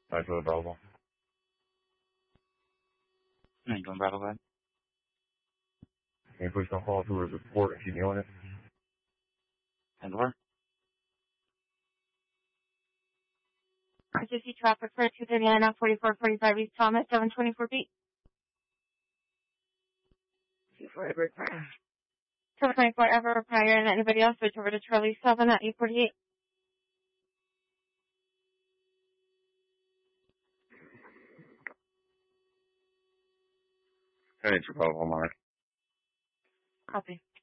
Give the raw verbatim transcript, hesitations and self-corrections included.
Nice for the Bravo. nine one Bravo, go ahead. Can you push the call through the report and keep me on it? ten four. R C C traffic for two thirty-nine F forty-four forty-five East Thomas, seven twenty-four feet. two forty prior. seven twenty-four ever prior, and anybody else switch over to Charlie seven at eight forty-eight. ten eight for Bravo, Mark. Copy.